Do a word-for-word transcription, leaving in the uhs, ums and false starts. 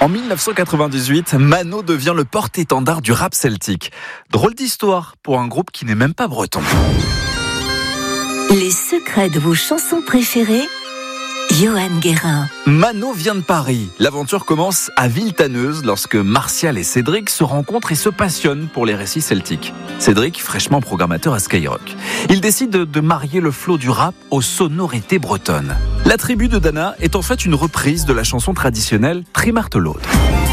En dix-neuf cent quatre-vingt-dix-huit, Mano devient le porte-étendard du rap celtique. Drôle d'histoire pour un groupe qui n'est même pas breton. Les secrets de vos chansons préférées, Johan Guérin. Mano vient de Paris. L'aventure commence à Villetaneuse lorsque Martial et Cédric se rencontrent et se passionnent pour les récits celtiques. Cédric, fraîchement programmateur à Skyrock. Il décide de marier le flow du rap aux sonorités bretonnes. La tribu de Dana est en fait une reprise de la chanson traditionnelle Trimartelode.